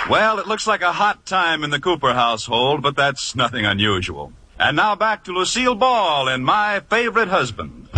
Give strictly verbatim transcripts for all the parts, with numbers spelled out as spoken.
Well, it looks like a hot time in the Cooper household, but that's nothing unusual. And now back to Lucille Ball in My Favorite Husband.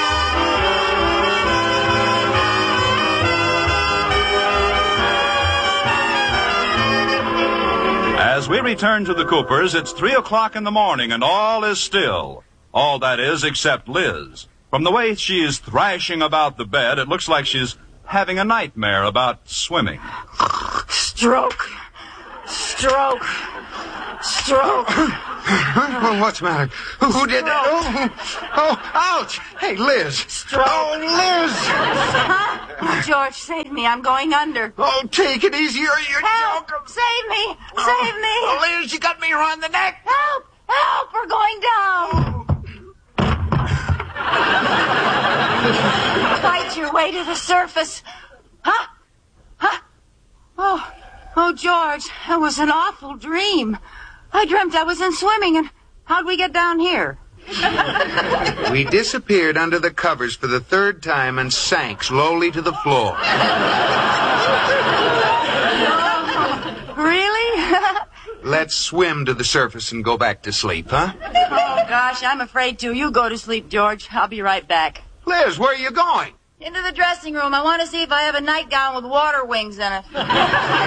As we return to the Coopers, it's three o'clock in the morning and all is still. All that is except Liz. From the way she is thrashing about the bed, it looks like she's having a nightmare about swimming. Stroke. Stroke. Stroke. Well, what's the matter? Who did that? Oh, oh, ouch. Hey, Liz. Stroke. Oh, Liz. Huh? Oh, George, save me. I'm going under. Oh, take it easy. You're, you're Help! joking. Save me! Save me! Oh, Liz, you got me around the neck. Help! Help! We're going down! Fight your way to the surface. Huh? Huh? Oh, oh, George, that was an awful dream. I dreamt I was in swimming, and how'd we get down here? We disappeared under the covers for the third time and sank slowly to the floor. Really? Let's swim to the surface and go back to sleep, huh? Oh, gosh, I'm afraid to. You go to sleep, George. I'll be right back. Liz, where are you going? Into the dressing room. I want to see if I have a nightgown with water wings in it.